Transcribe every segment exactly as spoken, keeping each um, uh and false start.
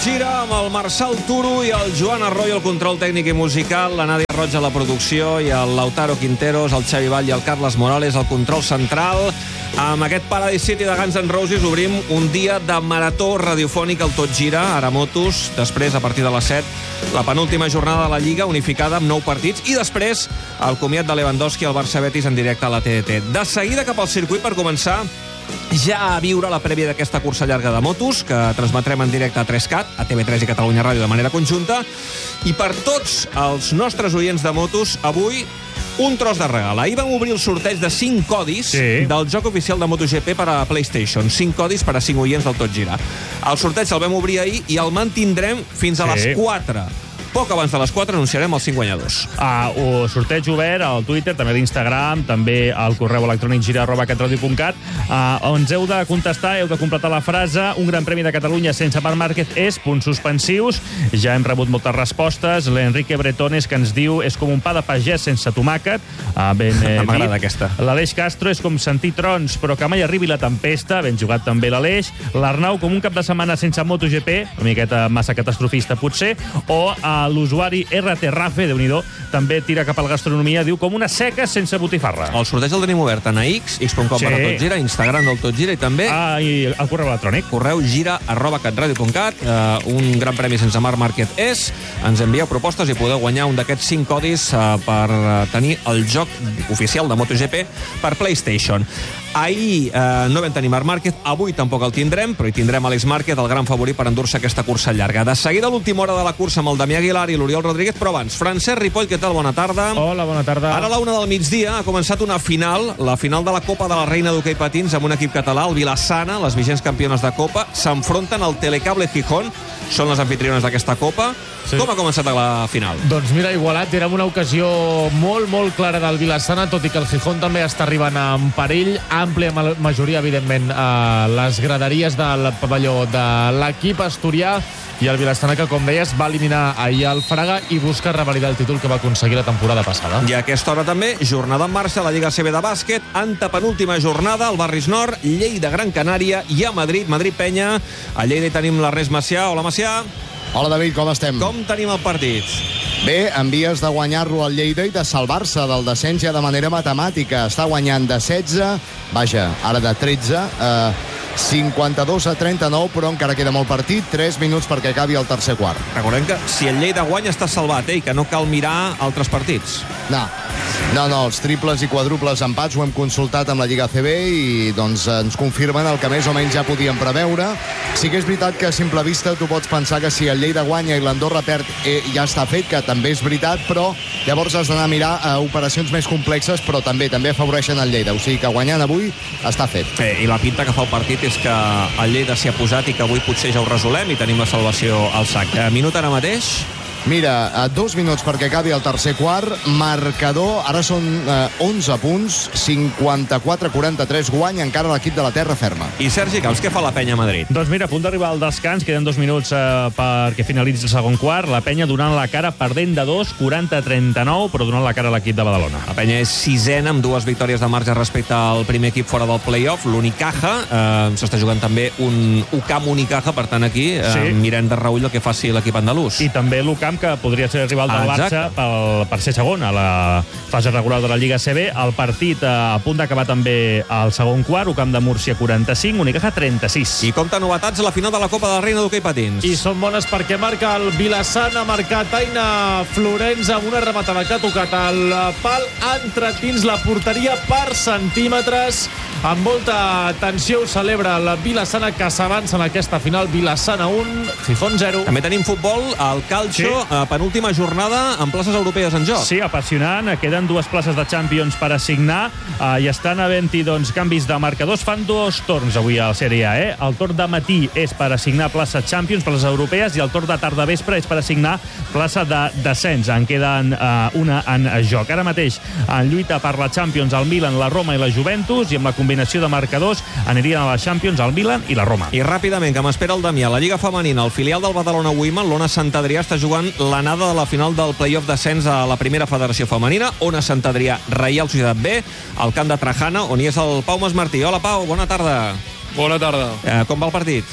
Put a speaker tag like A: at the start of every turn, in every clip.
A: Gira amb el Marçal Turo i el Joan Arroyo, el control tècnic i musical, la Nàdia Roig a la producció i el Lautaro Quinteros, el Xavi Vall i el Carles Morales al control central. Amb aquest Paradise City de Guns N' Roses obrim un dia de marató radiofònic al Tot Gira, ara motos, després a partir de les set, la penúltima jornada de la Lliga unificada amb nou partits i després el comiat de Lewandowski al Barça Betis en directe a la T D T. De seguida cap al circuit per començar ja a viure la prèvia d'aquesta cursa llarga de motos, que transmetrem en directe a tres cat, a T V tres i Catalunya Ràdio de manera conjunta. I per tots els nostres oients de motos, avui un tros de regal. Ahir vam obrir el sorteig de cinc codis sí. del joc oficial de MotoGP per a PlayStation. cinc codis per a cinc oients del Tot Gira. El sorteig el vam obrir ahir i el mantindrem fins a sí. les quatre. Poc abans de les quatre anunciarem els cinc guanyadors.
B: Ah, o sorteig obert al Twitter, també a l'Instagram, també al correu electrònic gira arroba catradio punt cat. Ah, on heu de contestar, heu de completar la frase un Gran Premi de Catalunya sense Marc Márquez és, punts suspensius. Ja hem rebut moltes respostes. L'Enrique Bretones, que ens diu és com un pa de pagès sense tomàquet. Ah, ben eh,
A: M'agrada aquesta.
B: L'Aleix Castro és com sentir trons, però que mai arribi la tempesta. Ben jugat també l'Aleix. L'Arnau, com un cap de setmana sense MotoGP, una miqueta massa catastrofista potser, o a l'usuari R T Rafe, Déu-n'hi-do, també tira cap a la gastronomia, diu com una seca sense botifarra.
A: El sorteig el tenim obert en a X, x punt com sí. per a Tot Gira, Instagram del Tot Gira i també...
B: Ah, i el correu electrònic.
A: Correu gira arroba catradio punt cat. Uh, un gran premi sense Marc Márquez és. Ens envieu propostes i podeu guanyar un d'aquests cinc codis uh, per uh, tenir el joc oficial de MotoGP per PlayStation. Ahir eh, no vam tenir Marc Márquez, avui tampoc el tindrem, però hi tindrem Àlex Márquez, el gran favorit per endur-se aquesta cursa llarga. De seguida, l'última hora de la cursa amb el Damià Aguilar i l'Oriol Rodríguez, però abans, Francesc Ripoll, què tal? Bona tarda.
B: Hola, bona tarda.
A: Ara a la una del migdia ha començat una final, la final de la Copa de la Reina d'Hoquei Patins amb un equip català, el Vilassana, les vigents campiones de Copa, s'enfronten al Telecable Gijón, són les anfitriones d'aquesta Copa. Sí. Com ha començat la final?
C: Doncs mira, igualat, era una ocasió molt, molt clara del Vilassana, tot i que el Gijón també està arribant en perill, àmplia majoria, evidentment, a les graderies del pavelló de l'equip asturià, i el Vilassana, que, com deies, va eliminar ahir el Fraga i busca revalidar el títol que va aconseguir la temporada passada.
A: I a aquesta hora també, jornada en marxa a la Lliga A C B de bàsquet, antepenúltima jornada al Barris Nord, Lleida, Gran Canària i a Madrid, Madrid-Penya. A Lleida hi tenim l'Ernest Macià. Hola, Macià.
D: Hola, David, com estem?
A: Com tenim el partit?
D: Bé, en vies de guanyar-lo al Lleida i de salvar-se del descens ja de manera matemàtica. Està guanyant de setze, vaja, ara de tretze, eh, cinquanta-dos a trenta-nou, però encara queda molt partit, tres minuts perquè acabi el tercer quart.
A: Recordem que si el Lleida guanya està salvat, eh, i que no cal mirar altres partits.
D: No, no, no, els triples i quadruples empats ho hem consultat amb la Lliga A C B i doncs ens confirmen el que més o menys ja podíem preveure. Sí que és veritat que a simple vista tu pots pensar que si el Lleida guanya i l'Andorra perd eh, ja està fet, que també és veritat, però llavors has d'anar a mirar a operacions més complexes, però també també afavoreixen el Lleida, o sigui que guanyant avui està fet.
A: Eh, I la pinta que fa el partit és que el Lleida s'hi ha posat i que avui potser ja ho resolem i tenim la salvació al sac. Eh, minut ara mateix?
D: Mira, a dos minuts perquè acabi el tercer quart, marcador, ara són eh, onze punts, cinquanta-quatre a quaranta-tres, guany encara l'equip de la terra ferma.
A: I Sergi Camps, què fa la Penya a Madrid?
B: Doncs mira, a punt d'arribar al descans, queden dos minuts eh, perquè finalitzi el segon quart, la Penya donant la cara perdent de dos, quaranta a trenta-nou, però donant la cara a l'equip de Badalona.
A: La Penya és sisena amb dues victòries de marge respecte al primer equip fora del play-off, l'Unicaja, eh, s'està jugant també un U C A M Unicaja, per tant aquí eh, sí. mirem de reull el que faci l'equip andalús.
B: I també l'U C A M, que podria ser rival del ah, Barça pel, per ser segon a la fase regular de la Lliga A C B. El partit a punt d'acabar també al segon quart, U C A M de Múrcia quaranta-cinc, Unicaja trenta-sis.
A: I compta novetats a la final de la Copa de la Reina d'Hoquei Patins.
C: I són bones perquè marca el Vilassana, ha marcat Aina Florenza amb una rematada que ha tocat el pal, ha entrat dins la porteria per centímetres. Amb molta tensió ho celebra el Vilassana, que s'avança en aquesta final. Vilassana un, Gijón zero.
A: També tenim futbol, el calcio, sí. a penúltima jornada amb places europees en joc.
B: Sí, apassionant. Queden dues places de Champions per assignar uh, i estan havent-hi doncs, canvis de marcadors. Fan dos torns avui a la Sèrie A. Eh? El torn de matí és per assignar places Champions, places europees, i el torn de tarda vespre és per assignar plaça de descens. En queden uh, una en joc. Ara mateix en lluita per la Champions el Milan, la Roma i la Juventus, i amb la combinació de marcadors anirien a la Champions el Milan i la Roma.
A: I ràpidament, que m'espera el Damià, la Lliga Femenina, el filial del Badalona Women, l'Ona Sant Adrià, està jugant l'anada de la final del play-off d'ascens a la primera federació femenina. Ona Sant Adrià, Reial Societat B, al camp de Trajana, on hi és el Pau Masmartí. Hola, Pau, bona tarda.
E: Bona tarda.
A: Eh, com va el partit?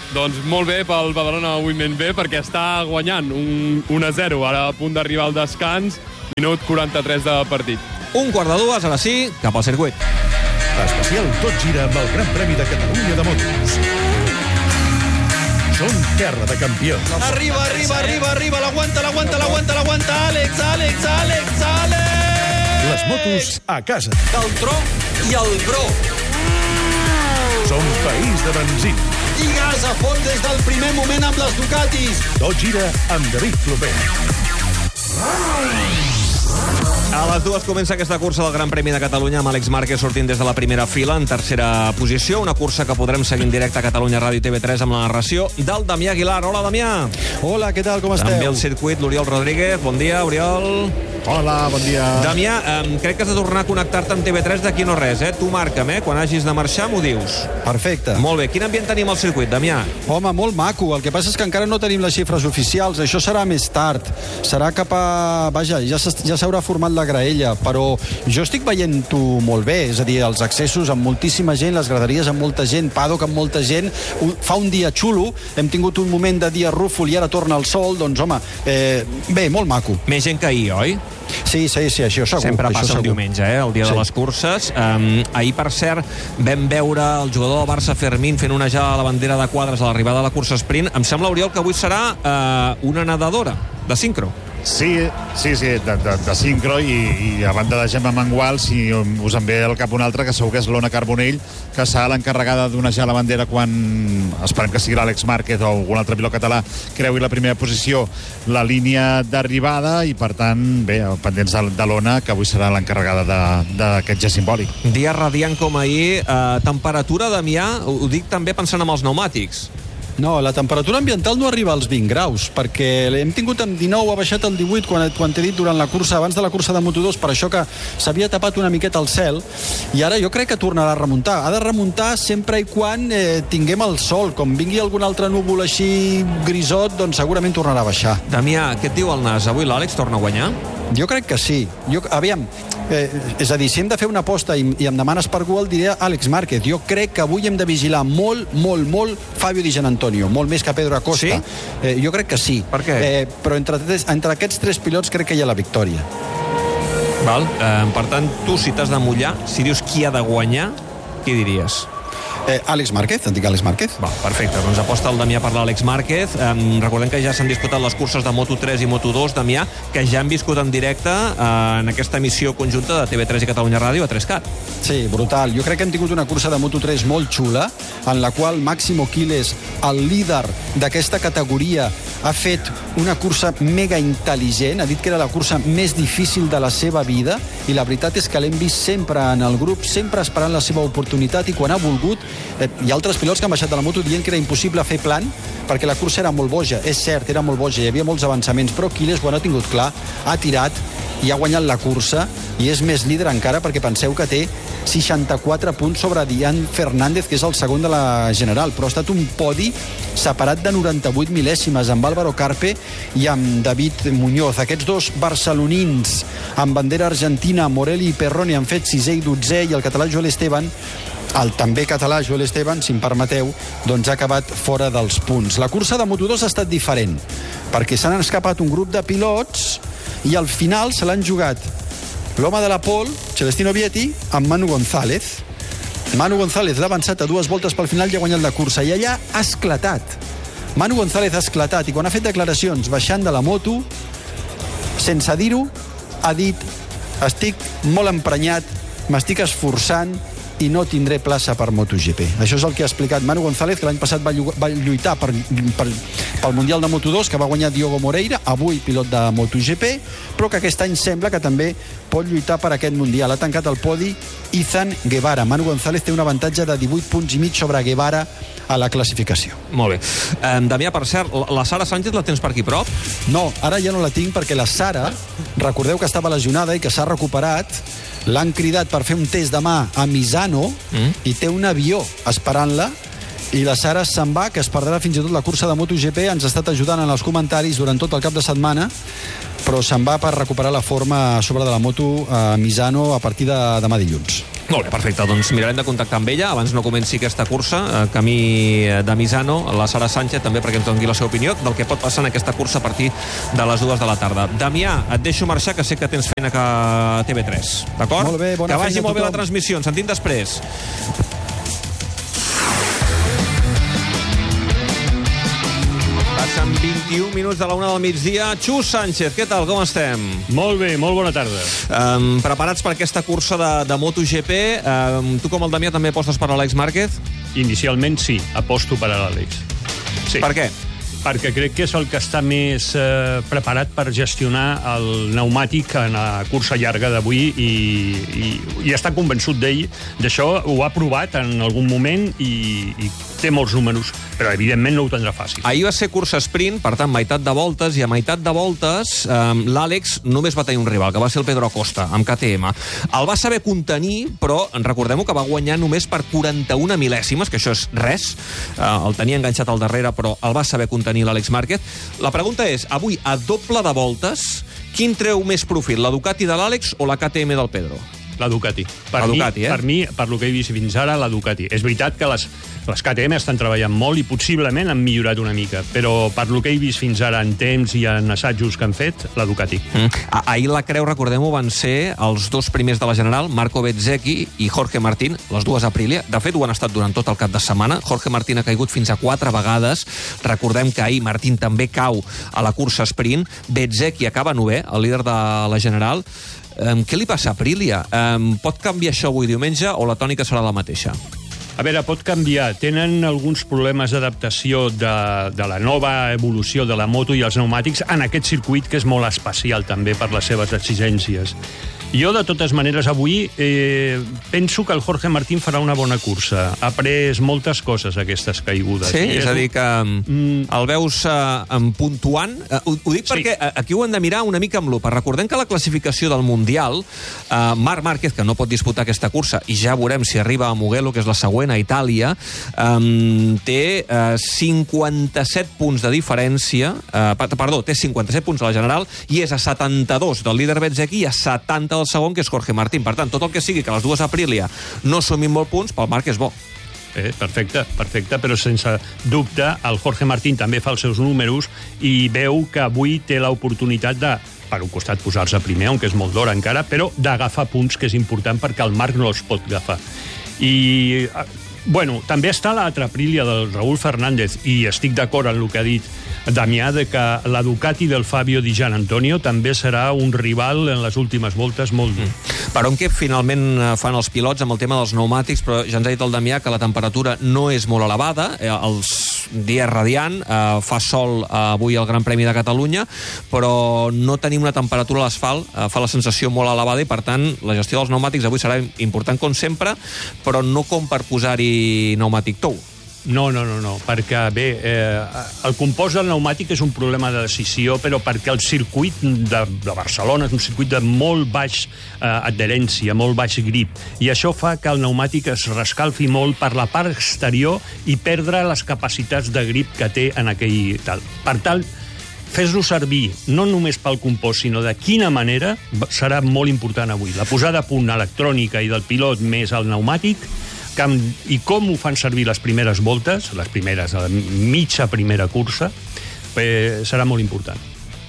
E: Doncs molt bé pel Badalona Women B, perquè està guanyant un un a zero, ara a punt d'arribar al descans, minut quaranta-tres de partit.
A: Un quart de dues, ara sí, cap al circuit.
F: Especial Tot gira amb el Gran Premi de Catalunya de motos. Som terra de campions.
G: Arriba, arriba, arriba, arriba, l'aguanta, l'aguanta, l'aguanta, l'aguanta, Àlex, Àlex, Àlex, Àlex!
F: Les motos a casa.
G: Del tro i el bro.
F: Som país de benzina.
G: I gas a fons des del primer moment amb les Ducatis.
F: Tot gira amb David Cloper.
A: A les dues comença aquesta cursa del Gran Premi de Catalunya amb Àlex Márquez sortint des de la primera fila en tercera posició. Una cursa que podrem seguir en directe a Catalunya Ràdio i T V tres amb la narració del Damià Aguilar. Hola, Damià.
H: Hola, què tal, com esteu?
A: També al circuit, l'Oriol Rodríguez. Bon dia, Oriol.
H: Hola, bon dia.
A: Damià, eh, crec que has de tornar a connectar-te amb T V tres d'aquí no res, eh? Tu marca'm, eh? Quan hagis de marxar m'ho dius.
H: Perfecte.
A: Molt bé. Quin ambient tenim al circuit, Damià?
H: Home, molt maco. El que passa és que encara no tenim les xifres oficials. Això serà més tard. Serà cap a... Vaja, ja s'haurà ja s'haurà format la graella, però jo estic veient-ho molt bé. És a dir, els accessos amb moltíssima gent, les graderies amb molta gent, paddock amb molta gent. Fa un dia xulo, hem tingut un moment de dia rúfol i ara torna el sol. Doncs, home, eh, bé, molt maco.
A: Més gent que ahir, oi?
H: Sí, sí, sí, això segur.
A: Sempre
H: això
A: passa
H: segur.
A: el diumenge, eh, el dia sí. de les curses. Um, ahir, per cert, vam veure el jugador del Barça, Fermín, fent onejar la bandera de quadres a l'arribada de la cursa sprint. Em sembla, Oriol, que avui serà uh, una nedadora de sincro.
I: Sí, sí, sí, de, de, de sincro i, i a banda de Gemma Mangual, si us en ve al cap un altre, que segur que és l'Ona Carbonell, que serà l'encarregada d'onejar la bandera quan, esperem que sigui l'Àlex Márquez o algun altre pilot català, creui la primera posició la línia d'arribada i, per tant, bé, pendents de, de l'Ona, que avui serà l'encarregada d'aquest gest simbòlic.
A: Dia radiant com ahir, eh, temperatura, Damià, ho dic també pensant en els pneumàtics.
H: No, la temperatura ambiental no arriba als vint graus, perquè hem tingut en dinou, ha baixat el divuit, quan, quan t'he dit durant la cursa, abans de la cursa de Moto dos, per això que s'havia tapat una miqueta el cel, i ara jo crec que tornarà a remuntar. Ha de remuntar sempre i quan eh, tinguem el sol. Com vingui algun altre núvol així grisot, doncs segurament tornarà a baixar.
A: Damià, què et diu el nas? Avui l'Àlex torna a guanyar?
H: Jo crec que sí. Jo, aviam, eh, és a dir, si hem de fer una aposta i, i em demanes per algú, el diré Àlex Márquez. Jo crec que avui hem de vigilar molt, molt, molt Fabio Di Gianantonio, molt més que Pedro Acosta.
A: Sí?
H: Eh, jo crec que sí.
A: Per què?
H: Eh, però entre, entre aquests tres pilots crec que hi ha la victòria.
A: Val? Eh, per tant, tu, si t'has de mullar, si dius qui ha de guanyar, qui diries?
H: Eh, Àlex Márquez, em dic Àlex Márquez.
A: Va, perfecte, doncs aposta el Damià per l'Àlex Márquez. Um, recordem que ja s'han disputat les curses de Moto tres i Moto dos, Damià, que ja han viscut en directe uh, en aquesta emissió conjunta de T V tres i Catalunya Ràdio a tres cat.
H: Sí, brutal. Jo crec que hem tingut una cursa de Moto tres molt xula, en la qual Máximo Quiles, el líder d'aquesta categoria, ha fet una cursa mega intel·ligent, ha dit que era la cursa més difícil de la seva vida, i la veritat és que l'hem vist sempre en el grup, sempre esperant la seva oportunitat, i quan ha volgut, eh, hi ha altres pilots que han baixat de la moto dient que era impossible fer plan, perquè la cursa era molt boja. És cert, era molt boja, hi havia molts avançaments, però Quiles, quan ha tingut clar, ha tirat i ha guanyat la cursa, i és més líder encara, perquè penseu que té seixanta-quatre punts sobre Dian Fernández, que és el segon de la general, però ha estat un podi separat de noranta-vuit mil·lèsimes amb Álvaro Carpe i amb David Muñoz. Aquests dos barcelonins amb bandera argentina, Morelli i Perroni, han fet sisè i dotzè, i el català Joel Esteban, el també català Joel Esteban, si em permeteu, doncs ha acabat fora dels punts. La cursa de Moto dos ha estat diferent, perquè s'han escapat un grup de pilots i al final se l'han jugat l'home de la pole, Celestino Vietti, amb Manu González. Manu González l'ha avançat a dues voltes pel final i ha guanyat la cursa, i allà ha esclatat. Manu González ha esclatat, i quan ha fet declaracions baixant de la moto, sense dir-ho, ha dit: estic molt emprenyat, m'estic esforçant i no tindré plaça per MotoGP. Això és el que ha explicat Manu González, que l'any passat va, va lluitar per, per, pel Mundial de Moto dos, que va guanyar Diogo Moreira, avui pilot de MotoGP, però que aquest any sembla que també pot lluitar per aquest Mundial. Ha tancat el podi Izan Guevara. Manu González té un avantatge de divuit punts i mig sobre Guevara a la classificació.
A: Molt bé. Um, Damià, per cert, la Sara Sánchez la tens per aquí prop?
H: No, ara ja no la tinc, perquè la Sara, recordeu que estava lesionada i que s'ha recuperat, l'han cridat per fer un test demà a Misano, mm. i té un avió esperant-la, i la Sara se'n va, que es perdrà fins i tot la cursa de MotoGP. Ens ha estat ajudant en els comentaris durant tot el cap de setmana, però se'n va per recuperar la forma a sobre de la moto a Misano a partir de demà dilluns.
A: Molt bé, perfecte. Doncs mirarem de contactar amb ella abans no comenci aquesta cursa. Eh, camí de Misano, la Sara Sánchez, també perquè ens doni la seva opinió del que pot passar en aquesta cursa a partir de les dues de la tarda. Damià, et deixo marxar, que sé que tens feina a T V tres. D'acord?
H: Molt bé, bona
A: que vagi
H: feina a
A: molt bé la
H: tothom.
A: transmissió. Ens sentim després. Passen vint-i-un minuts de la una del migdia. Xus Sánchez, què tal? Com estem?
B: Molt bé, molt bona tarda.
A: Um, preparats per aquesta cursa de, de MotoGP. Um, tu, com el Damià, també apostes per l'Àlex Márquez?
B: Inicialment sí, aposto per a l'Àlex. Sí.
A: Per què?
B: Perquè crec que és el que està més eh, preparat per gestionar el pneumàtic en la cursa llarga d'avui i, i, i està convençut d'ell d'això, ho ha provat en algun moment i, i té molts números, però evidentment no ho tindrà fàcil.
A: Ahir va ser cursa sprint, per tant, meitat de voltes, i a meitat de voltes eh, l'Àlex només va tenir un rival, que va ser el Pedro Acosta, amb K T M. El va saber contenir, però recordem-ho que va guanyar només per quaranta-una mil·lèsimes, que això és res. Eh, el tenia enganxat al darrere, però el va saber contenir l'Àlex Márquez. La pregunta és, avui, a doble de voltes, quin treu més profit, la Ducati de l'Àlex o la K T M del Pedro?
B: La Ducati. Per,
A: la
B: mi,
A: Ducati, eh?
B: per mi, per lo que he vist fins ara, la Ducati. És veritat que les, les K T M estan treballant molt i possiblement han millorat una mica, però per lo que he vist fins ara en temps i en assajos que han fet, la Ducati.
A: Mm. Ahir la creu, recordem-ho, van ser els dos primers de la General, Marco Bezzecchi i Jorge Martín, les dues Aprilia. De fet, ho han estat durant tot el cap de setmana. Jorge Martín ha caigut fins a quatre vegades. Recordem que ahir Martín també cau a la cursa sprint. Bezzecchi acaba novè, el líder de la General. Um, què li passa a Aprilia? Um, pot canviar això avui diumenge o la tònica serà la mateixa?
B: A veure, pot canviar. Tenen alguns problemes d'adaptació de, de la nova evolució de la moto i els pneumàtics en aquest circuit, que és molt especial també per les seves exigències. Jo, de totes maneres, avui eh, penso que el Jorge Martín farà una bona cursa. Ha après moltes coses, aquestes caigudes.
A: Sí, és a dir, que mm. el veus uh, puntuant. Uh, ho, ho dic sí. perquè uh, aquí ho hem de mirar una mica amb lupa. Recordem que la classificació del Mundial, uh, Marc Márquez, que no pot disputar aquesta cursa, i ja veurem si arriba a Mugello, que és la següent, a Itàlia, um, té uh, cinquanta-set punts de diferència, uh, perdó, té cinquanta-set punts a la General, i és a setanta-dos del líder Bezzecchi i a setanta del segon, que és Jorge Martín. Per tant, tot el que sigui que les dues Aprilia no sumin molt punts, pel Marc és bo.
B: Eh, perfecte, perfecte, però sense dubte el Jorge Martín també fa els seus números i veu que avui té l'oportunitat de, per un costat, posar-se primer, on que és molt d'hora encara, però d'agafar punts, que és important perquè el Marc no els pot agafar. I, bueno, també està l'altra Aprilia del Raúl Fernández, i estic d'acord en el que ha dit Damià, de que la Ducati del Fabio Di Gianantonio també serà un rival en les últimes voltes molt dur.
A: Mm. Per on que finalment fan els pilots amb el tema dels pneumàtics, però ja ens ha dit el Damià que la temperatura no és molt elevada, eh, els dies radiant, eh, fa sol eh, avui al Gran Premi de Catalunya, però no tenim una temperatura a l'asfalt, eh, fa la sensació molt elevada, i per tant la gestió dels pneumàtics avui serà important com sempre, però no com per posar-hi pneumàtic tou.
B: No, no, no, no, perquè, bé, eh, el compost del pneumàtic és un problema de decisió, però perquè el circuit de, de Barcelona és un circuit de molt baix eh, adherència, molt baix grip, i això fa que el pneumàtic es rescalfi molt per la part exterior i perdre les capacitats de grip que té en aquell tal. Per tant, fes-lo servir no només pel compost, sinó de quina manera, serà molt important avui. La posada a punt electrònica i del pilot més el pneumàtic, i com ho fan servir les primeres voltes, les primeres, la mitja primera cursa, eh, serà molt important.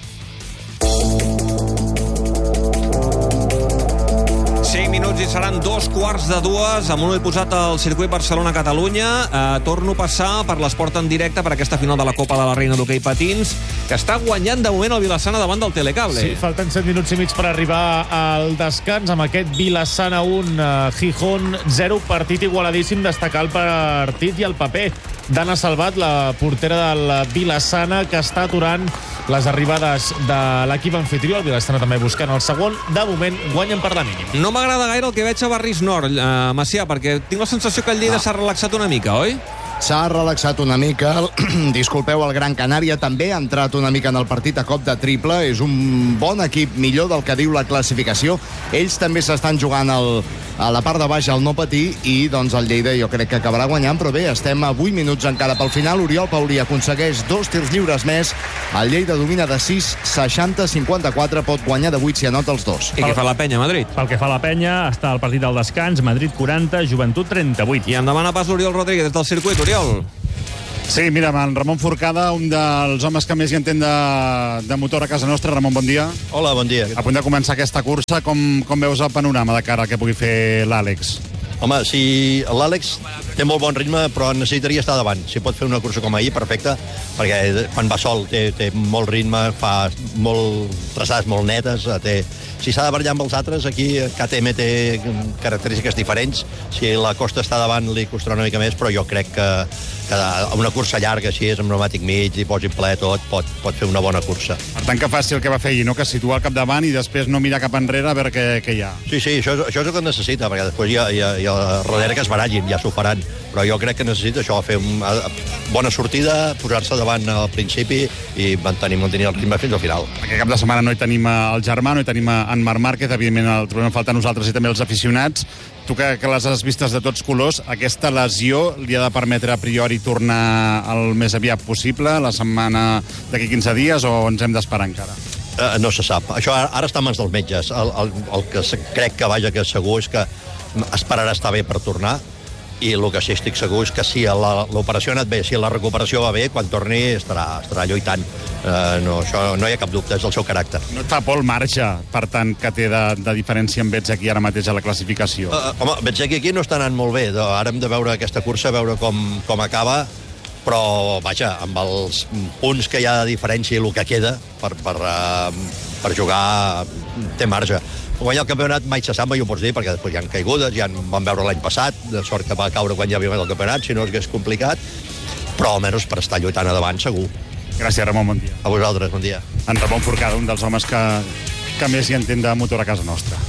A: cinc minuts i seran dos quarts de dues, amb un ull posat al circuit Barcelona-Catalunya. Eh, torno a passar per l'esport en directe per aquesta final de la Copa de la Reina d'Hoquei Patins, que està guanyant de moment el Vilassana davant del Telecable.
C: Sí, falten set minuts i mig per arribar al descans amb aquest Vilassana un, uh, Gijón zero, partit igualadíssim. Destacar el partit i el paper d'Anna Salvat, la portera del Vilassana, que està aturant les arribades de l'equip anfitrió. El Vilassana també buscant el segon. De moment guanyen per la mínima.
A: No m'agrada gaire el que veig a Barris Nord, eh, Macià, perquè tinc la sensació que el Lleida s'ha relaxat una mica, oi?
D: s'ha relaxat una mica. Disculpeu, el Gran Canària també ha entrat una mica en el partit a cop de triple. És un bon equip, millor del que diu la classificació. Ells també s'estan jugant el, a la part de baix al no patir i doncs el Lleida jo crec que acabarà guanyant, però bé, estem a vuit minuts encara pel final. Oriol Paulí aconsegueix dos tirs lliures més. El Lleida domina de sis, seixanta a cinquanta-quatre, pot guanyar de vuit si anota els dos.
A: I què fa la penya, Madrid?
B: Pel que fa a la penya, està el partit del descans, Madrid quaranta, Joventut trenta-vuit.
A: I en demana pas l'Oriol Rodríguez des del circuit. Oriol.
I: Sí, mira, amb en Ramon Forcada, un dels homes que més hi entén de, de motor a casa nostra. Ramon, bon dia.
J: Hola, bon dia.
I: A punt de començar aquesta cursa, com, com veus el panorama de cara al que pugui fer l'Àlex?
J: Home, si l'Àlex té molt bon ritme, però necessitaria estar davant. Si pot fer una cursa com ahir, perfecta, perquè quan va sol té, té molt ritme, fa molt traçades molt netes, té... Si s'ha de barallar amb els altres, aquí K T M té característiques diferents. Si la Costa està davant, li costarà una mica més, però jo crec que, que una cursa llarga, així és, amb pneumàtic mig, i posi ple tot, pot, pot fer una bona cursa.
I: Per tant, que faci el que va fer ahir, no? Que situa al capdavant i després no mirar cap enrere a veure què, què hi ha.
J: Sí, sí, això, això és el que necessita, perquè després hi ha, hi ha, hi ha darrere que es barallin, ja s'ho faran. Però jo crec que necessita això, fer una bona sortida, posar-se davant al principi i mantenir, mantenir el ritme fins al final.
I: Aquest cap de setmana no hi tenim el germà, no hi tenim en Marc Márquez, evidentment el trobem a faltar nosaltres i també els aficionats. Tu que, que les has vistes de tots colors, aquesta lesió li ha de permetre a priori tornar el més aviat possible, la setmana d'aquí quinze dies, o ens hem d'esperar encara?
J: Uh, no se sap. Això ara, ara està en mans dels metges. El, el, el que crec que vaja que segur és que esperarà estar bé per tornar, i el que sí estic segur és que si l'operació ha anat bé, si la recuperació va bé, quan torni estarà, estarà lluitant. Uh, no, això no hi ha cap dubte, és el seu caràcter.
I: No et fa por el marge, per tant, que té de, de diferència amb Bezzecchi ara mateix a la classificació?
J: Uh, home, Bezzecchi aquí no està anant molt bé. Ara hem de veure aquesta cursa, veure com, com acaba, però, vaja, amb els punts que hi ha de diferència i el que queda per, per, uh, per jugar, té marge. Guanyar el campionat mai se sap, mai ho pots dir, perquè després hi ha caigudes, ja en vam veure l'any passat, de sort que va caure quan ja havia guanyat el campionat, si no és que és complicat, però almenys per estar lluitant a davant, segur.
I: Gràcies, Ramon, bon dia.
J: A vosaltres, bon dia.
I: En Ramon Forcada, un dels homes que, que més hi entén de motor a casa nostra.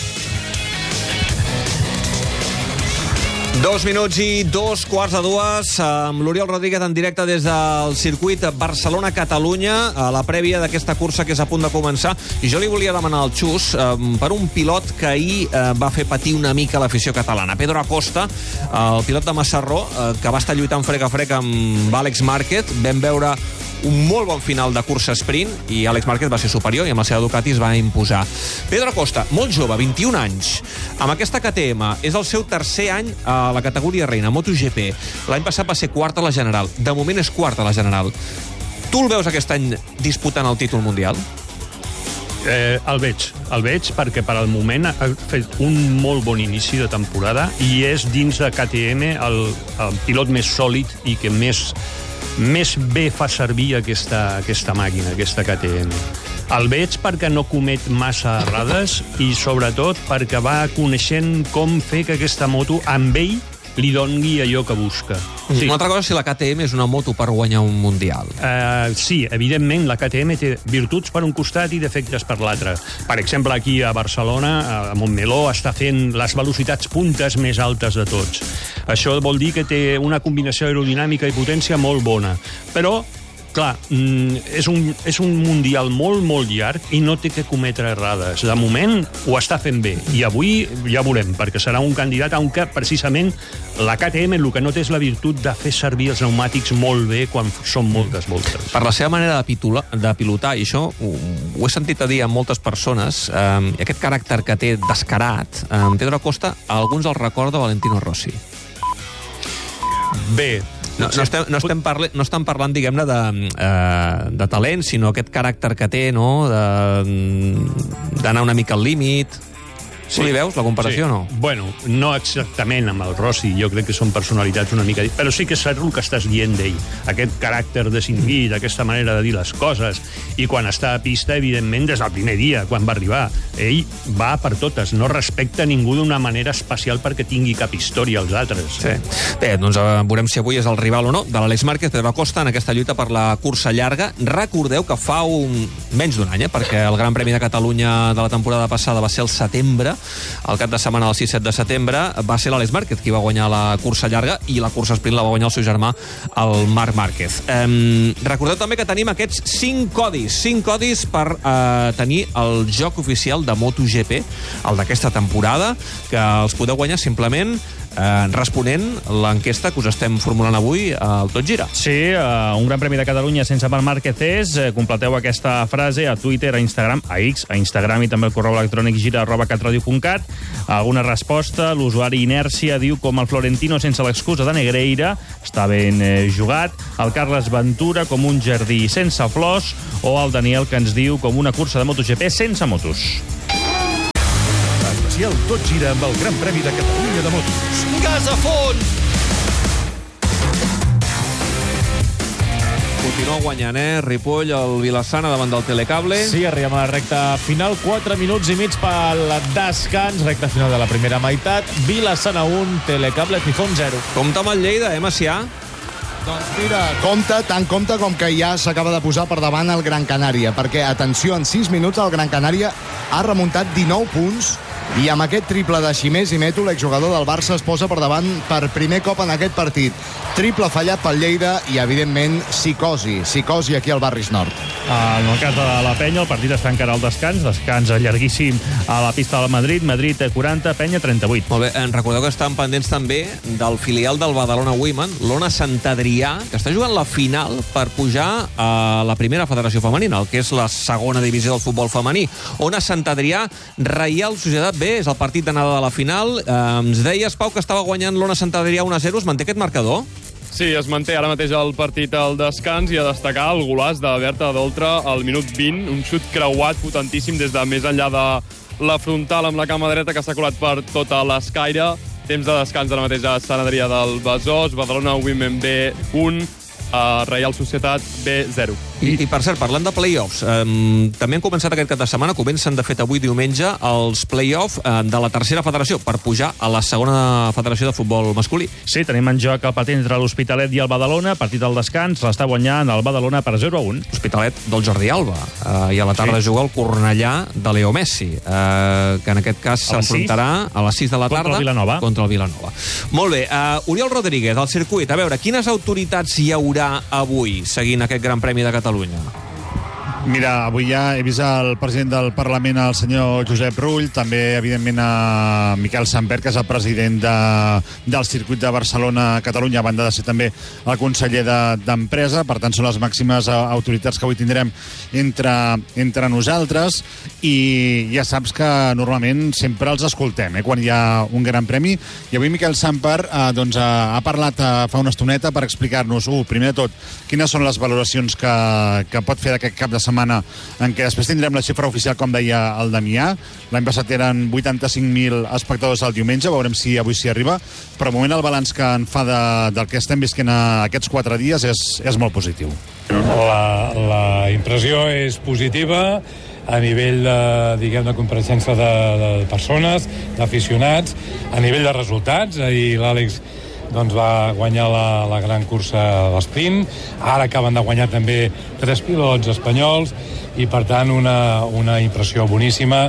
A: Dos minuts i dos quarts de dues, amb l'Oriol Rodríguez en directe des del circuit Barcelona-Catalunya, a la prèvia d'aquesta cursa que és a punt de començar. I jo li volia demanar al Xus eh, per un pilot que ahir eh, va fer patir una mica l'afició catalana. Pedro Acosta, el pilot de Massarró, eh, que va estar lluitant frec a frec amb Àlex Márquez. Vam veure un molt bon final de cursa sprint i Àlex Márquez va ser superior i amb la seva Ducati es va imposar. Pedro Acosta, molt jove, vint-i-un anys, amb aquesta K T M, és el seu tercer any a la categoria reina, MotoGP. L'any passat va ser quart a la General. De moment és quart a la General. Tu el veus aquest any disputant el títol mundial?
B: Eh, el veig, el veig perquè per al moment ha fet un molt bon inici de temporada i és dins de K T M el, el pilot més sòlid i que més més bé fa servir aquesta, aquesta màquina, aquesta K T M. El veig perquè no comet massa errades i sobretot perquè va coneixent com fer que aquesta moto amb ell li doni allò que busca.
A: Sí. Una altra cosa és si la K T M és una moto per guanyar un mundial.
B: Uh, sí, evidentment, la K T M té virtuts per un costat i defectes per l'altre. Per exemple, aquí a Barcelona, a Montmeló, està fent les velocitats puntes més altes de tots. Això vol dir que té una combinació aerodinàmica i potència molt bona. Però, clar, és un, és un mundial molt, molt llarg i no té que cometre errades. De moment ho està fent bé. I avui ja veurem, perquè serà un candidat a un que, precisament, la K T M el que no té és la virtut de fer servir els pneumàtics molt bé quan són moltes voltes.
A: Per la seva manera de, pitula, de pilotar, i això ho, ho he sentit a dir a moltes persones, eh, aquest caràcter que té descarat, eh, Pedro Acosta, a alguns els recorda Valentino Rossi.
B: Bé,
A: No, no, estem, no, estem parle, no estem parlant, diguem-ne, de, eh, de talent, sinó aquest caràcter que té, no?, d'anar una mica al límit. Sí. Tu li veus la comparació
B: sí.
A: o no?
B: Bueno, no exactament amb el Rossi, jo crec que són personalitats una mica... Però sí que és cert el que estàs dient d'ell. Aquest caràcter desinhibit, aquesta manera de dir les coses. I quan està a pista, evidentment, des del primer dia, quan va arribar, ell va per totes, no respecta ningú d'una manera especial perquè tingui cap història als altres.
A: Sí. Bé, doncs eh, veurem si avui és el rival o no de l'Àlex Márquez, Pedro Acosta, en aquesta lluita per la cursa llarga. Recordeu que fa un... menys d'un any, eh, perquè el Gran Premi de Catalunya de la temporada passada va ser el setembre, el cap de setmana del sis set de setembre, va ser l'Àlex Márquez qui va guanyar la cursa llarga i la cursa sprint la va guanyar el seu germà, el Marc Márquez. Eh, recordeu també que tenim aquests cinc codis, cinc codis per eh, tenir el joc oficial de MotoGP, el d'aquesta temporada, que els podeu guanyar simplement Eh, responent l'enquesta que us estem formulant avui al Tot Gira.
B: Sí, uh, un Gran Premi de Catalunya sense Marc Márquez és. Eh, completeu aquesta frase a Twitter, a Instagram, a X, a Instagram i també al correu electrònic gira arroba catradio punt cat. Alguna resposta, l'usuari Inèrcia diu com el Florentino sense l'excusa de Negreira, està ben eh, jugat. El Carles Ventura com un jardí sense flors, o el Daniel que ens diu com una cursa de MotoGP sense motos.
F: Especial Tot Gira amb el Gran Premi de Catalunya de motos.
G: Gas a fons!
A: Continua guanyant, eh? Ripoll, el Vilassana davant del Telecable.
C: Sí, arribem a la recta final. quatre minuts i mig pel descans. Recta final de la primera meitat. Vilassana un, Telecable Gijón zero.
A: Compte amb el Lleida, eh, Macià?
D: Doncs mira, compte, tant compte com que ja s'acaba de posar per davant el Gran Canària, perquè, atenció, en sis minuts el Gran Canària ha remuntat dinou punts i amb aquest triple de Ximès i Meto, l'exjugador del Barça es posa per davant per primer cop en aquest partit. Triple fallat pel Lleida i, evidentment, psicosi. Psicosi aquí al Barris Nord.
B: En el cas de la Penya, el partit està encara al descans. Descans llarguíssim a la pista del Madrid. Madrid quaranta, Penya trenta-vuit.
A: Molt bé, eh, recordeu que estan pendents també del filial del Badalona Women, l'Ona Sant Adrià, que està jugant la final per pujar a la primera federació femenina, el que és la segona divisió del futbol femení. Ona Sant Adrià, Reial Societat B, és el partit d'anada de la final. Eh, ens deies, Pau, que estava guanyant l'Ona Sant Adrià un a zero. Es manté aquest marcador?
E: Sí, es manté ara mateix el partit al descans i a destacar el golaç de Berta Doltra al minut vint, un xut creuat potentíssim des de més enllà de la frontal amb la cama dreta que s'ha colat per tota l'escaire. Temps de descans ara mateix a Sant Adrià del Besòs, Badalona Women B un, a Reial Societat B zero.
A: I, I per cert, parlant de play-offs, eh, també han començat aquest cap de setmana, comencen de fet avui diumenge, els play-off eh, de la tercera federació per pujar a la segona federació de futbol masculí.
B: Sí, tenim en joc el partit entre l'Hospitalet i el Badalona, partit al descans, l'està guanyant el Badalona per zero a un.
A: L'Hospitalet del Jordi Alba, eh, i a la tarda sí. juga el Cornellà de Leo Messi, eh, que en aquest cas s'enfrontarà a les sis de la tarda
B: contra el Vilanova.
A: Contra el Vilanova. Molt bé, eh, Oriol Rodríguez, al circuit, a veure, quines autoritats hi haurà avui seguint aquest Gran Premi de Catalunya?
I: Mira, avui ja he vist el president del Parlament, el senyor Josep Rull, també, evidentment, a Miquel Samper, que és el president de, del circuit de Barcelona-Catalunya, a banda de ser també el conseller d'Empresa. De, per tant, són les màximes autoritats que avui tindrem entre, entre nosaltres, i ja saps que normalment sempre els escoltem, eh, quan hi ha un gran premi. I avui Miquel Samper eh, doncs, ha parlat eh, fa una estoneta per explicar-nos, uh, primer de tot, quines són les valoracions que, que pot fer d'aquest cap de setmana, en què després tindrem la xifra oficial, com deia el Damià. L'any passat eren vuitanta-cinc mil espectadors el diumenge, veurem si avui s'hi arriba, però de moment el balanç que en fa de, del que estem visquent aquests quatre dies és, és molt positiu.
K: La, la impressió és positiva a nivell de, diguem, de compareixença de, de persones, d'aficionats, a nivell de resultats. Ahir l'Àlex doncs va guanyar la, la gran cursa a l'esprint, ara acaben de guanyar també tres pilots espanyols i per tant una, una impressió boníssima,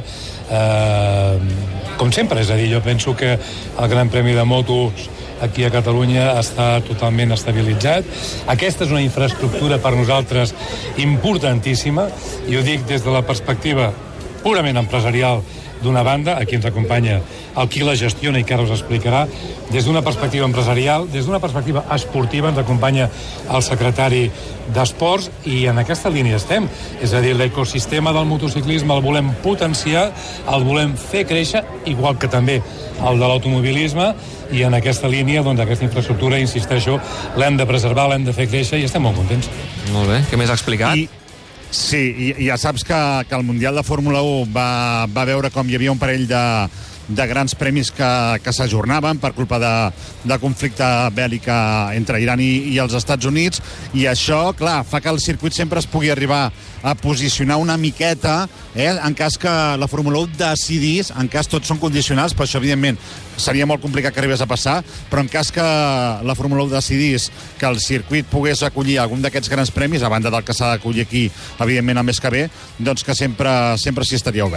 K: eh, com sempre, és a dir, jo penso que el Gran Premi de Motos aquí a Catalunya està totalment estabilitzat. Aquesta és una infraestructura per nosaltres importantíssima, i ho dic des de la perspectiva purament empresarial d'una banda, aquí ens acompanya el qui la gestiona i que ara us explicarà, des d'una perspectiva empresarial, des d'una perspectiva esportiva ens acompanya el secretari d'Esports, i en aquesta línia estem. És a dir, l'ecosistema del motociclisme el volem potenciar, el volem fer créixer, igual que també el de l'automobilisme, i en aquesta línia, doncs, aquesta infraestructura, insisteixo, l'hem de preservar, l'hem de fer créixer, i estem molt contents.
A: Molt bé, què més ha explicat?
I: I... Sí, i ja saps que, que el Mundial de Fórmula u va, va veure com hi havia un parell de, de grans premis que, que s'ajornaven per culpa de, de conflicte bèl·lic entre Iran i, i els Estats Units, i això, clar, fa que el circuit sempre es pugui arribar a posicionar una miqueta, eh, en cas que la Fórmula u decidís, en cas tots són condicionals, però això, evidentment, seria molt complicat que arribés a passar, però en cas que la Fórmula u decidís que el circuit pogués acollir algun d'aquests grans premis, a banda del que s'ha d'acollir aquí, evidentment, el mes que ve, doncs que sempre, sempre s'hi estaria obert.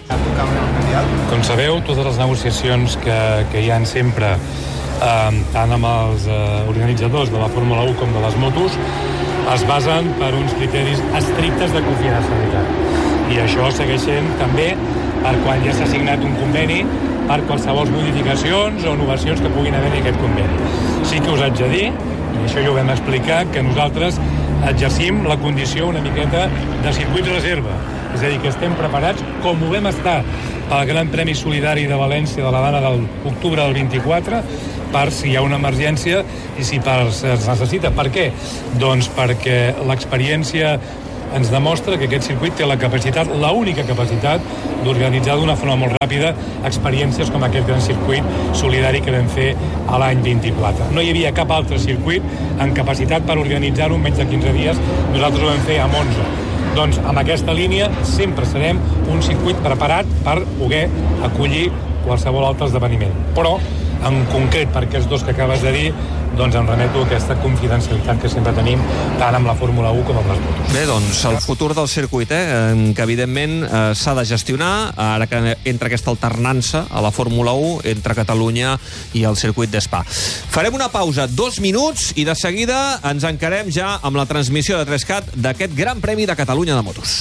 K: Com sabeu, totes les negociacions que, que hi ha sempre, eh, tant amb els eh, organitzadors de la Fórmula u com de les motos, es basen per uns criteris estrictes de confidencialitat. I això segueix sent també per quan ja s'ha signat un conveni per qualsevol modificacions o innovacions que puguin haver en aquest conveni. Sí que us haig de dir, i això ja ho vam explicar, que nosaltres exercim la condició una miqueta de circuit reserva. És a dir, que estem preparats, com ho vam estar pel Gran Premi Solidari de València de la Dana de l'octubre del vint-i-quatre, per si hi ha una emergència i si per, es necessita. Per què? Doncs perquè l'experiència ens demostra que aquest circuit té la capacitat, la única capacitat, d'organitzar d'una forma molt ràpida experiències com aquest gran circuit solidari que vam fer a l'any vint-i-quatre. No hi havia cap altre circuit en capacitat per organitzar-ho en menys de quinze dies. Nosaltres ho vam fer amb onze. Doncs amb aquesta línia sempre serem un circuit preparat per poder acollir qualsevol altre esdeveniment. Però, en concret, per aquests dos que acabes de dir, doncs em remeto a aquesta confidencialitat que sempre tenim tant amb la Fórmula u com amb les motos.
A: Bé, doncs el futur del circuit, eh, que evidentment eh, s'ha de gestionar, ara que entra aquesta alternança a la Fórmula u entre Catalunya i el circuit d'Spa. Farem una pausa, dos minuts, i de seguida ens encarem ja amb la transmissió de tres cat d'aquest Gran Premi de Catalunya de motos.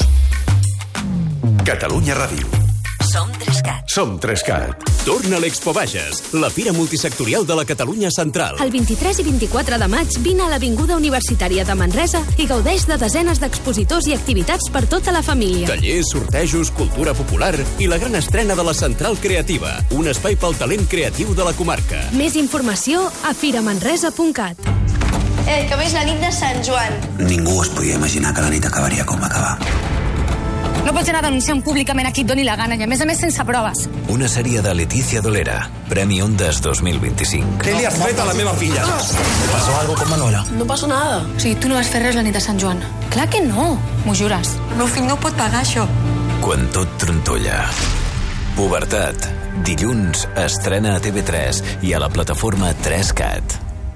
L: Catalunya Ràdio.
M: Som tres cat.
L: Som tres cat. Torna a l'Expo Bages, la fira multisectorial de la Catalunya Central.
M: El vint-i-tres i vint-i-quatre de maig vine a l'Avinguda Universitària de Manresa i gaudeix de desenes d'expositors i activitats per tota la família.
L: Tallers, sortejos, cultura popular i la gran estrena de la Central Creativa, un espai pel talent creatiu de la comarca.
M: Més informació a firamanresa punt cat.
N: Eh, que veig la nit de Sant Joan.
O: Ningú es podia imaginar que la nit acabaria com va acabar.
P: No pots anar denunciant públicament a qui et doni la gana i a més a més sense proves.
L: Una sèrie de Letícia Dolera, Premi Ondas dos mil vint-i-cinc.
Q: Què li has fet a la meva filla?
O: ¿Pasó algo con Manuela?
P: No passa nada. O sigui, tu no vas fer res la nit de Sant Joan. Clar que no, m'ho jures.
N: El meu fill no pot pagar això.
L: Quan tot trontolla. Pubertat. Dilluns estrena a T V tres i a la plataforma tres cat.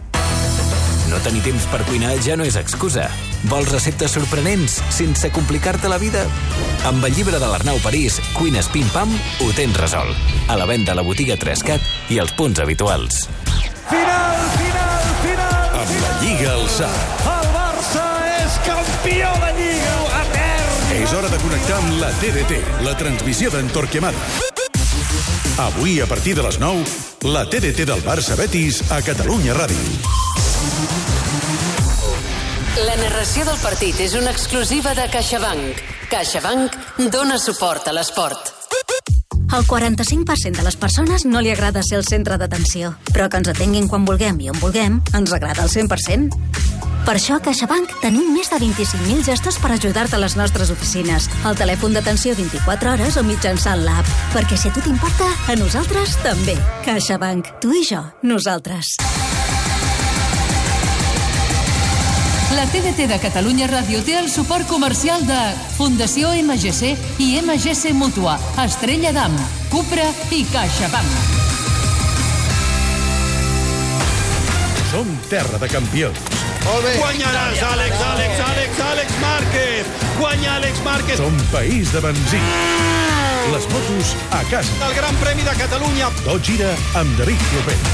L: No tenir temps per cuinar ja no és excusa. Vols receptes sorprenents sense complicar-te la vida? Amb el llibre de l'Arnau París, Cuines Pim Pam, ho tens resolt. A la venda a la botiga tres cat i als punts habituals.
G: Final, final, final!
L: Amb la Lliga al sac.
G: El Barça és campió de Lliga! Etern!
F: És hora de connectar amb la T D T, la transmissió d'en Torquemada. Avui, a partir de les nou, la T D T del Barça Betis a Catalunya Ràdio.
R: La narració del partit és una exclusiva de CaixaBank. CaixaBank dona suport a l'esport.
S: Al quaranta-cinc per cent de les persones no li agrada ser el centre d'atenció, però que ens atenguin quan vulguem i on vulguem ens agrada al cent per cent. Per això a CaixaBank tenim més de vint-i-cinc mil gestos per ajudar-te a les nostres oficines, al telèfon d'atenció vint-i-quatre hores o mitjançant l'app. Perquè si a tu t'importa, a nosaltres també. CaixaBank. Tu i jo. Nosaltres.
R: La T D T de Catalunya Ràdio té el suport comercial de Fundació M G C i M G C Mútua, Estrella d'Am, Cupra i CaixaBank.
F: Som terra de campions.
G: Molt bé. Guanyaràs, Àlex, Àlex, Àlex, Àlex Márquez. Guanya Àlex Márquez.
F: Som país de benzí. Les motos a casa.
G: El Gran Premi de Catalunya.
F: Tot gira amb David Clopet.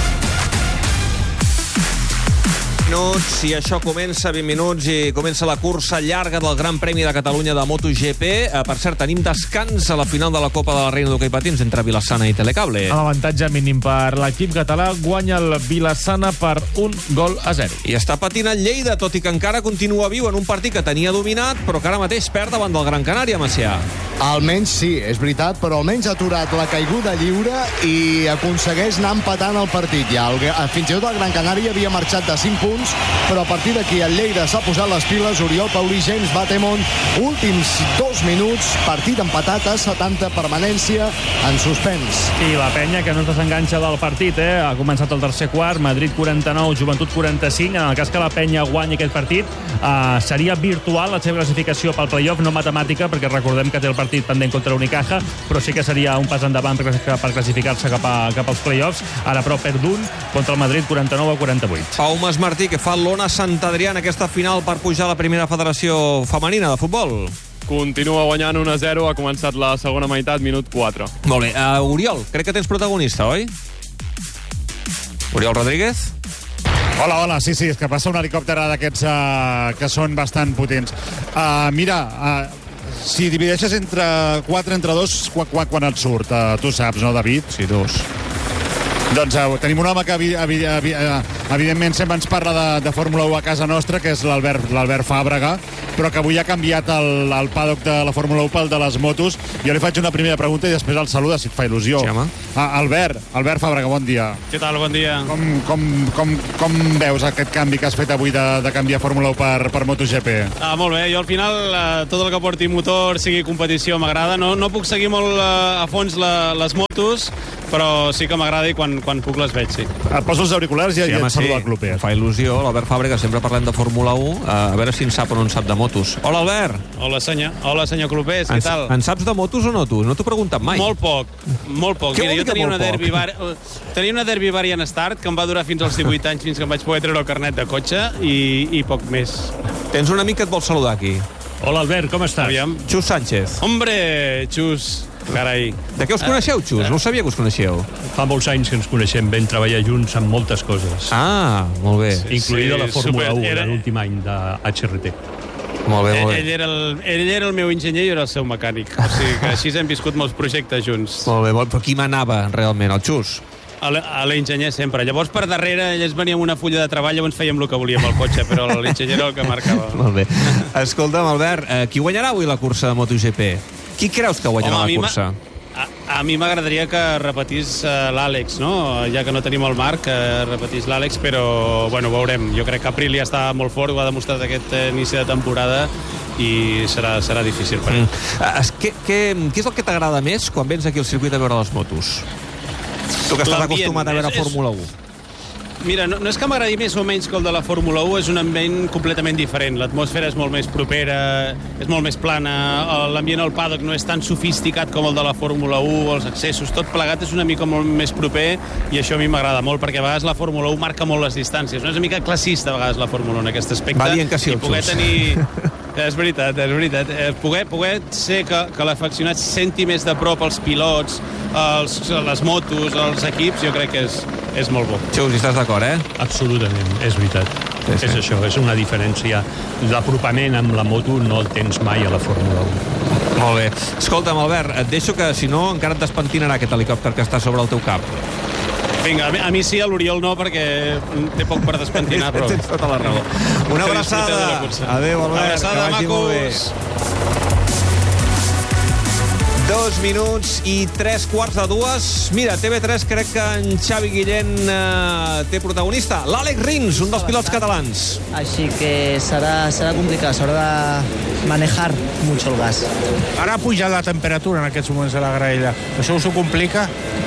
A: Minuts, i això comença, vint minuts, i comença la cursa llarga del Gran Premi de Catalunya de MotoGP. Eh, per cert, tenim descans a la final de la Copa de la Reina d'Hoquei Patins entre Vilassana i Telecable.
C: A l'avantatge mínim per l'equip català, guanya el Vilassana per un gol a zero.
A: I està patint el Lleida, tot i que encara continua viu en un partit que tenia dominat, però que ara mateix perd davant del Gran Canària, Macià.
D: Almenys sí, és veritat, però almenys ha aturat la caiguda lliure i aconsegueix anar empatant el partit. Ja el, fins i tot el Gran Canària havia marxat de cinc punts, però a partir d'aquí el Lleida s'ha posat les piles. Oriol Paulí, James Batemont, últims dos minuts, partit empatat a setanta, permanència en suspens.
B: I la penya que no es desenganxa del partit, eh? Ha començat el tercer quart, Madrid quaranta-nou, Joventut quaranta-cinc. En el cas que la penya guanyi aquest partit, eh, seria virtual la seva classificació pel playoff, no matemàtica, perquè recordem que té el partit pendent contra l'Unicaja, però sí que seria un pas endavant per, per classificar-se cap, a, cap als playoffs. Ara, però, perd un contra el Madrid, quaranta-nou a quaranta-vuit.
A: Pau Masmartí, que fa l'Ona Sant Adrià en aquesta final per pujar a la primera federació femenina de futbol.
E: continua guanyant un a zero, ha començat la segona meitat, minut quatre.
A: Molt bé. Uh, Oriol, crec que tens protagonista, oi? Oriol Rodríguez?
I: Hola, hola, sí, sí, és que passa un helicòpter d'aquests uh, que són bastant potents. Uh, mira, uh, si divideixes entre quatre entre dos, quan, quan, quan et surt? Uh, tu saps, no, David?
A: Sí, dos.
I: Doncs uh, tenim un home que evi, evi, evi, uh, evidentment sempre ens parla de, de Fórmula u a casa nostra, que és l'Albert l'Albert Fàbrega, però que avui ha canviat el, el paddock de la Fórmula u pel de les motos. Jo li faig una primera pregunta i després el saluda, si et fa il·lusió.
A: Sí, home.
I: Ah, Albert, Albert Fàbrega, bon dia.
Q: Què tal, bon dia.
I: Com, com, com, com veus aquest canvi que has fet avui de, de canviar Fórmula u per, per MotoGP?
Q: Ah, molt bé, jo al final eh, tot el que porti motor, sigui competició, m'agrada. No, no puc seguir molt eh, a fons la, les motos, però sí que m'agrada i quan, quan puc les veig, sí.
I: Et poso els auriculars i, sí, i et saluda el club.
A: Em fa il·lusió, l'Albert Fàbrega, sempre parlem de Fórmula u, a veure si en sap o no en sap de motos. Hola, Albert!
Q: Hola, senyor. Hola, senyor Clopés, què
A: en,
Q: tal?
A: En saps de motos o no, tu? No t'ho he preguntat mai.
Q: Molt poc, molt poc.
A: Què
Q: Mira,
A: vol dir
Q: jo tenia
A: que
Q: una,
A: molt
Q: derby
A: poc?
Q: var... tenia una Derby Variant Start que em va durar fins als divuit anys, fins que em vaig poder treure el carnet de cotxe i, i poc més.
A: Tens un amic que et vol saludar aquí.
B: Hola, Albert, com estàs?
Q: Aviam.
A: Xus Sánchez.
Q: Hombre, Xus, carai.
A: De què us coneixeu, Xus? No ho sabia que us coneixeu.
B: Fa molts anys que ens coneixem, vam treballar junts en moltes coses.
A: Ah, molt bé.
B: Sí, incluïda
Q: sí,
B: la Fórmula
Q: super,
B: u,
Q: era...
B: l'últim any de H R T.
A: Molt bé, molt bé.
Q: Ell, ell, era el, ell era el meu enginyer i jo era el seu mecànic. O sigui que així hem viscut molts projectes junts.
A: Molt bé, molt, però qui manava realment, el Xus?
Q: A l'enginyer sempre. Llavors, per darrere, ells venien amb una fulla de treball, llavors fèiem el que volíem al cotxe, però l'enginyer era el que marcava.
A: Molt bé. Escolta'm, Albert, eh, qui guanyarà avui la cursa de MotoGP? Qui creus que guanyarà
Q: Home,
A: la cursa?
Q: A, a mi m'agradaria que repetís uh, l'Àlex, no? Ja que no tenim el Marc, que repetís l'Àlex, però, bueno, veurem. Jo crec que Aprilia està molt fort, ho ha demostrat aquest inici de temporada, i serà, serà difícil per ell.
A: Mm. Es, què, què, què és el que t'agrada més quan vens aquí al circuit a veure les motos? Tu que estàs acostumat a veure
Q: és,
A: Fórmula u.
Q: Mira, no, no és que m'agradi més o menys que el de la Fórmula u, és un ambient completament diferent. L'atmosfera és molt més propera, és molt més plana, l'ambient al paddock no és tan sofisticat com el de la Fórmula u, els accessos, tot plegat és una mica molt més proper, i això a mi m'agrada molt, perquè a vegades la Fórmula u marca molt les distàncies. No és una mica classista a vegades la Fórmula u en aquest aspecte.
A: Va dient que sí,
Q: i poder
A: Xus.
Q: tenir... És veritat, és veritat. Eh, poder, poder ser que, que l'afeccionat senti més de prop els pilots, els, les motos, els equips, jo crec que és, és molt bo.
A: Xus, hi estàs d'acord, eh?
B: Absolutament, és veritat.
A: Sí, sí.
B: És això, és una diferència. L'apropament amb la moto no el tens mai a la Fórmula u.
A: Molt bé. Escolta'm, Albert, et deixo que, si no, encara et despentinarà aquest helicòpter que està sobre el teu cap.
Q: Vinga, a mi, a mi sí, a l'Oriol no, perquè té poc per despentinar, però...
A: Tens tota la raó. Una abraçada. Adéu, Albert.
Q: Abraçada, macos.
A: Dos minuts i tres quarts de dues. Mira, T V tres crec que en Xavi Guillén eh, té protagonista. L'Àlex Rins, un dels pilots catalans.
T: Así que será, será complicado, será manejar mucho el gas.
U: Ara ha pujat la temperatura en aquests moments a la graella. Això us ho complica?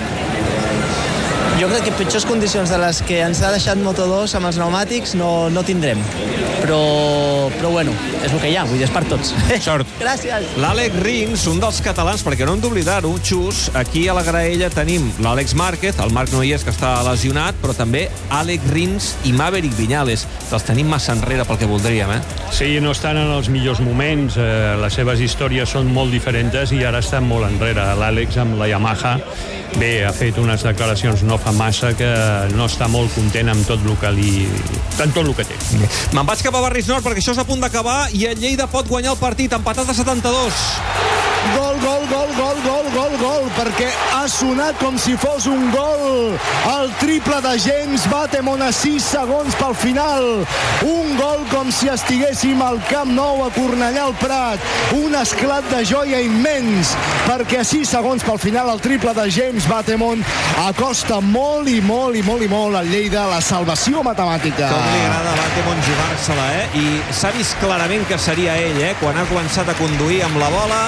T: Jo crec que pitjors condicions de les que ens ha deixat Moto dos amb els pneumàtics no, no tindrem. Però, però bueno, és el que hi ha, vull dir, és per tots.
A: Sort.
T: Gràcies.
A: L'Àlex Rins, un dels catalans, perquè no hem d'oblidar-ho, Xus, aquí a la graella tenim l'Àlex Márquez, el Marc no hi és, que està lesionat, però també Àlex Rins i Maverick Viñales. Els tenim massa enrere pel que voldríem, eh?
B: Sí, no estan en els millors moments, eh, les seves històries són molt diferents i ara estan molt enrere. L'Àlex amb la Yamaha, bé, ha fet unes declaracions no fa massa que no està molt content amb tot el que li... amb tot el que té.
A: Me'n vaig cap a Barris Nord perquè això és a punt d'acabar i el Lleida pot guanyar el partit, empatat a setanta-dos.
V: Gol, gol, gol, gol, gol, gol, gol, perquè ha sonat com si fos un gol. El triple de James Batemon a sis segons pel final. Un gol com si estiguéssim al Camp Nou a Cornellà al Prat. Un esclat de joia immens, perquè a sis segons pel final el triple de James Batemon acosta molt i molt i molt i molt al Lleida la salvació matemàtica.
A: Com li agrada a Batemon jugar-se-la, eh? I s'ha vist clarament que seria ell, eh? Quan ha començat a conduir amb la bola,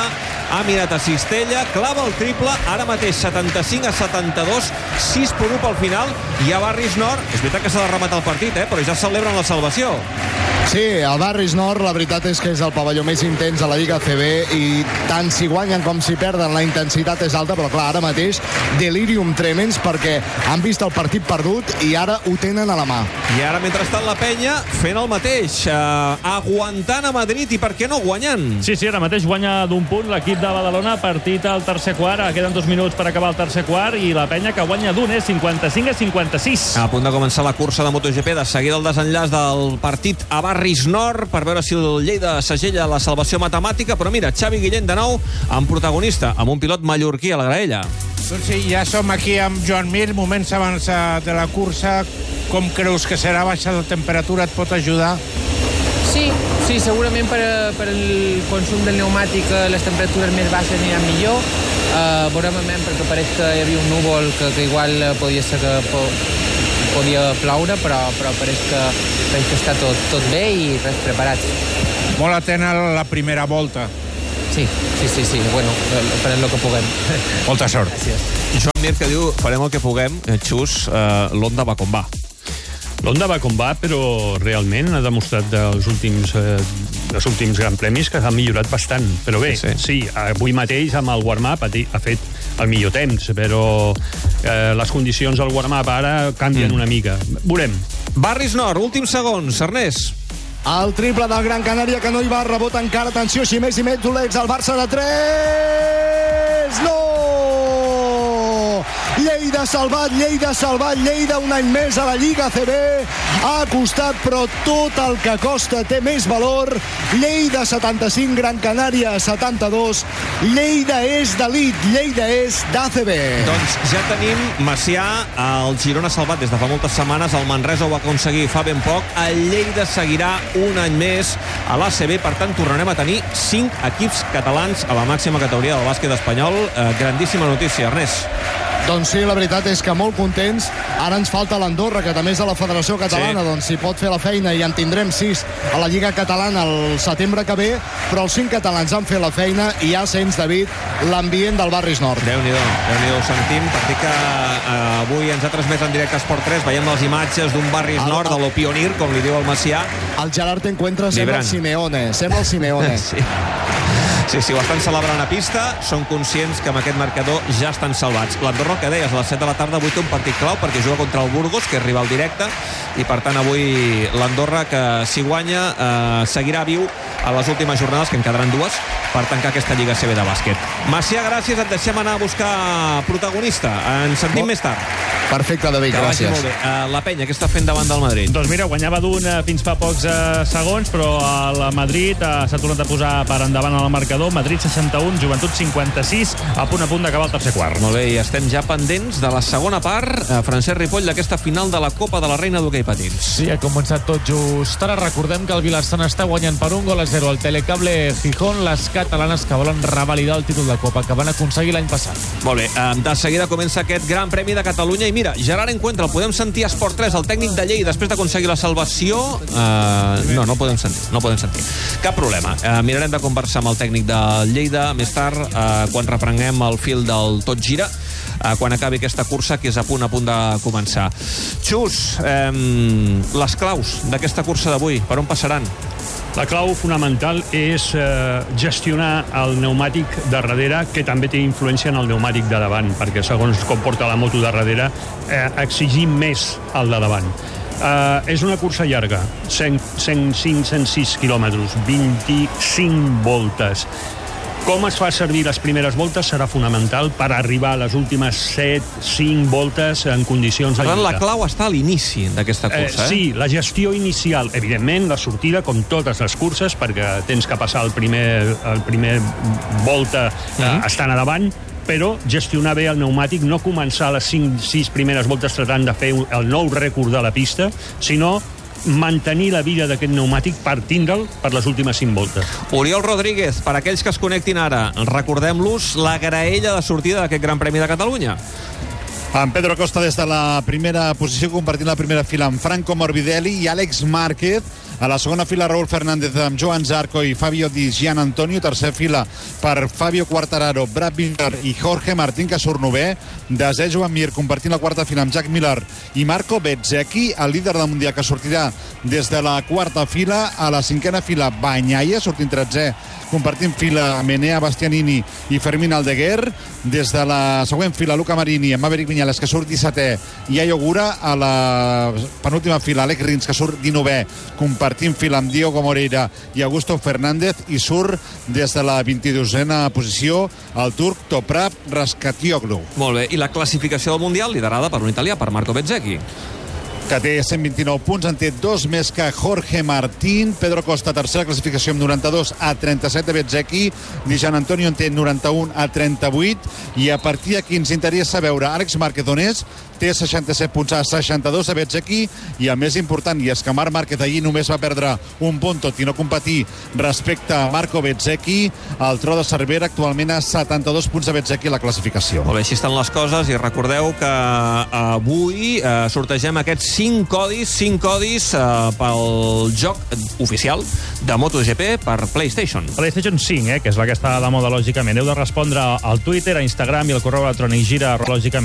A: ha mirat a Cistella, clava el triple, ara mateix setanta-cinc a setanta-dos, sis per u pel final, i a Barris Nord, és veritat que s'ha de rematar el partit, eh? Però ja celebren la salvació.
D: Sí, el Barris Nord, la veritat és que és el pavelló més intens de la Lliga A C B i tant si guanyen com si perden la intensitat és alta, però clar, ara mateix delirium tremens perquè han vist el partit perdut i ara ho tenen a la mà.
A: I ara, mentrestant, la penya fent el mateix, uh, aguantant a Madrid i per què no guanyant?
B: Sí, sí, ara mateix guanya d'un punt l'equip de Badalona, partit al tercer quart, ara queden dos minuts per acabar el tercer quart i la penya que guanya d'un, eh? cinquanta-cinc a cinquanta-sis.
A: A punt de començar la cursa de MotoGP, de seguida el desenllaç del partit a Barris Nord per veure si el Lleida segella la salvació matemàtica, però mira, Xavi Guillén de nou amb protagonista, amb un pilot mallorquí a la graella.
U: Doncs sí, ja som aquí amb Joan Mir, moments abans de la cursa. Com creus que serà? Baixa de temperatura et pot ajudar?
H: Sí, sí, segurament per, per el consum del pneumàtic les temperatures més baixes aniran millor. Uh, veurem a perquè pareix que hi havia un núvol que, que igual podia ser que po, podia ploure, però, però pareix que, pareix que està tot, tot bé i res, preparats.
U: Molt atent a la primera volta.
H: Sí, sí, sí, sí. Bueno, farem el que puguem.
U: Molta sort.
H: Gràcies.
A: Joan Mir, que diu, farem el que puguem. Xus, eh, l'Honda va com va.
J: L'Honda va com va, però realment ha demostrat dels últims, eh, dels últims Gran Premis que ha millorat bastant. Però bé, sí, sí avui mateix amb el warm-up ha, ha fet el millor temps, però eh, les condicions del warm-up ara canvien mm. una mica. Veurem.
A: Barris Nord, últims segons. Ernest.
V: El triple del Gran Canària, que no hi va, rebot encara, atenció, Ximès i Metzolex, el Barça de tres, no! Lleida salvat, Lleida salvat, Lleida un any més a la Lliga A C B, ha costat, però tot el que costa té més valor. Lleida setanta-cinc, Gran Canària setanta-dos, Lleida és d'elit, Lleida és d'A C B.
A: Doncs ja tenim Macià, el Girona salvat des de fa moltes setmanes, el Manresa ho va aconseguir fa ben poc, el Lleida seguirà un any més a l'A C B, per tant tornarem a tenir cinc equips catalans a la màxima categoria del bàsquet espanyol. Eh, grandíssima notícia, Ernest.
D: Doncs sí, la veritat és que molt contents. Ara ens falta l'Andorra, que també és de la Federació Catalana, sí. Doncs si pot fer la feina i en tindrem sis a la Lliga Catalana el setembre que ve, però els cinc catalans han fet la feina i ja sents, David, l'ambient del Barris Nord.
A: Déu-n'hi-do, Déu-n'hi-do, ho sentim. Partit que eh, avui ens ha transmès en directe a Esport tres, veiem les imatges d'un Barris el, Nord, de lo Pionir, com li diu el Macià.
D: El Gerard Encuentra sembla el Simeone, sembla el Simeone.
A: Sí. Sí, sí, ho estan celebrant a pista, són conscients que amb aquest marcador ja estan salvats. L'Andorra, el que deies, a les set de la tarda avui té un partit clau perquè juga contra el Burgos, que és rival directe, i per tant avui l'Andorra, que si guanya eh, seguirà viu a les últimes jornades, que en quedaran dues, per tancar aquesta Lliga A C B de bàsquet. Macià, gràcies, et deixem anar a buscar protagonista. Ens sentim oh. més tard.
D: Perfecte, David,
A: que
D: gràcies.
A: Molt bé. Uh, la penya, què està fent davant del Madrid?
B: Doncs mira, guanyava d'un uh, fins fa pocs uh, segons, però el Madrid uh, s'ha tornat a posar per endavant al marcador. Madrid seixanta-un, Joventut cinquanta-sis, a punt a punt d'acabar el tercer quart.
A: Molt bé, i estem ja pendents de la segona part, uh, Francesc Ripoll, d'aquesta final de la Copa de la Reina d'Hoquei Patins.
C: Sí, ha començat tot just. Ara recordem que el Vilassana està guanyant per un gol a zero al Telecable Gijón, les catalanes que volen revalidar el títol de Copa que van aconseguir l'any passat.
A: Molt bé, uh, de seguida comença aquest Gran Premi de Catalunya i mira, Gerard Encuentra, el podem sentir a Esport tres, el tècnic de Lleida, després d'aconseguir la salvació. Uh, no, no podem sentir, no podem sentir. Cap problema. Uh, mirarem de conversar amb el tècnic de Lleida més tard, uh, quan reprenguem el fil del Tot Gira, uh, quan acabi aquesta cursa, que és a punt a punt de començar. Xus, um, les claus d'aquesta cursa d'avui, per on passaran?
J: La clau fonamental és eh, gestionar el pneumàtic de darrere, que també té influència en el pneumàtic de davant, perquè segons com porta la moto de darrere, eh, exigim més el de davant. Eh, és una cursa llarga, cent, cent cinc, cent sis quilòmetres, vint-i-cinc voltes. Com es fa servir les primeres voltes serà fonamental per arribar a les últimes set, cinc voltes en condicions de lluita.
A: La clau està a l'inici d'aquesta cursa, eh?
J: eh? Sí, la gestió inicial. Evidentment, la sortida, com totes les curses, perquè tens que passar el primer, el primer volta eh, uh-huh. estant a davant, però gestionar bé el pneumàtic, no començar les cinc sis primeres voltes tratant de fer el nou rècord de la pista, sinó mantenir la vida d'aquest pneumàtic per tindre'l per les últimes cinc voltes.
A: Oriol Rodríguez, per aquells que es connectin ara, recordem-los la graella de sortida d'aquest Gran Premi de Catalunya.
I: En Pedro Costa des de la primera posició, compartint la primera fila amb Franco Morbidelli i Àlex Márquez A la segona fila, Raúl Fernández amb Joan Zarco i Fabio Di Gian Antonio. Tercera fila per Fabio Quartararo, Brad Binder i Jorge Martín, que surt novè. Desè, Joan Mir, compartint la quarta fila amb Jack Miller i Marco Bezzecchi, el líder del Mundial, que sortirà des de la quarta fila. A la cinquena fila, Bagnaia, sortint tretzè, compartint fila Menea Bastianini i Fermín Aldeguer. Des de la següent fila, Luca Marini amb Maverick Viñales, que surt dissetè, i Ayo Gura. A la penúltima fila, Alex Rins, que surt dinovè, compartint fila amb Diogo Moreira i Augusto Fernández, i surt des de la vint-i-dosena posició el turc Toprak Razgatlioglu.
A: Molt bé, i la classificació del Mundial liderada per un italià, per Marco Bezzecchi,
I: que té cent vint-i-nou punts, en té dos més que Jorge Martín. Pedro Costa, tercera classificació amb noranta-dos a trenta-set de Bezzecchi. Di Gian Antonio en té noranta-un a trenta-vuit, i a partir d'aquí ens interessa veure Àlex Márquez, on és, té seixanta-set punts a seixanta-dos de Bezzecchi, i el més important, i és que Marc Márquez ahir només va perdre un punt, tot i no competir, respecte a Marco Bezzecchi. El tro de Cervera actualment a setanta-dos punts de Bezzecchi a la classificació.
A: Molt bé, així estan les coses, i recordeu que avui eh, sortegem aquests cinc codis, cinc codis eh, pel joc oficial de MotoGP per PlayStation.
B: PlayStation cinc, eh, que és la que està de moda, lògicament. Heu de respondre al Twitter, a Instagram i al correu electrònic gira lògicament